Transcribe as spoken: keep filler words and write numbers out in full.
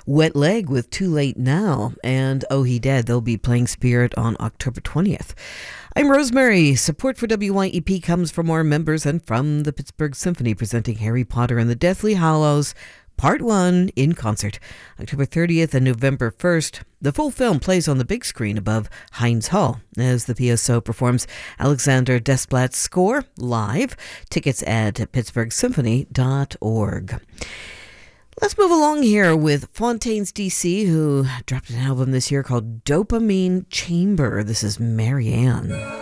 Wet Leg with Too Late Now, and Oh He Dead. They'll be playing Spirit on October twentieth. I'm Rosemary. Support for W Y E P comes from our members and from the Pittsburgh Symphony, presenting Harry Potter and the Deathly Hallows Part one in concert, October thirtieth and November first. The full film plays on the big screen above Heinz Hall as the P S O performs Alexander Desplat's score live. Tickets at pittsburgh symphony dot org. Let's move along here with Fontaines D C, who dropped an album this year called Dopamine Chamber. This is Marianne.